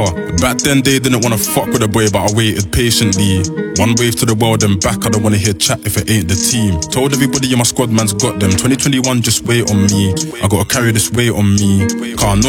Back then they didn't wanna fuck with a boy, but I waited patiently. One wave to the world and back, I don't wanna hear chat if it ain't the team. Told everybody in my squad man's got them. 2021 just wait on me, I gotta carry this weight on me. Can't know